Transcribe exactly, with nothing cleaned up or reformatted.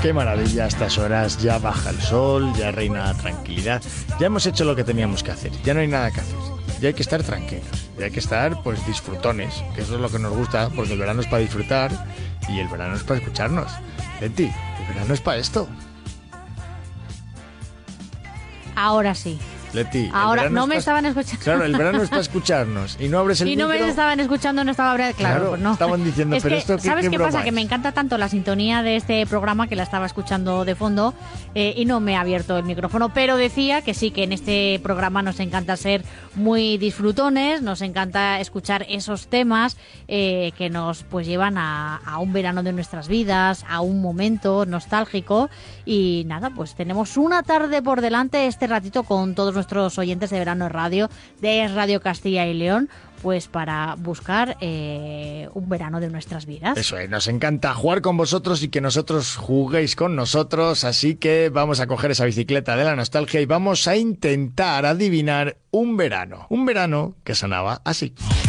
Qué maravilla a estas horas, ya baja el sol, ya reina la tranquilidad, ya hemos hecho lo que teníamos que hacer, ya no hay nada que hacer, ya hay que estar tranquilos, ya hay que estar pues disfrutones, que eso es lo que nos gusta, porque el verano es para disfrutar y el verano es para escucharnos. Leti, el verano es para esto. Ahora sí. Leti, ahora no me pa... estaban escuchando. Claro, el verano es para escucharnos y no abres el y no micro. me estaban escuchando, no estaba claro, claro pues no. Estaban diciendo, es pero que, esto qué, ¿sabes qué, qué broma pasa? es? Que me encanta tanto la sintonía de este programa que la estaba escuchando de fondo eh, y no me ha abierto el micrófono, pero decía que sí, que en este programa nos encanta ser muy disfrutones, nos encanta escuchar esos temas eh, que nos pues llevan a, a un verano de nuestras vidas, a un momento nostálgico y nada, pues tenemos una tarde por delante este ratito con todos nuestros oyentes de Verano Radio, de Radio Castilla y León, pues para buscar eh, un verano de nuestras vidas. Eso es, nos encanta jugar con vosotros y que nosotros juguéis con nosotros, así que vamos a coger esa bicicleta de la nostalgia y vamos a intentar adivinar un verano, un verano que sonaba así.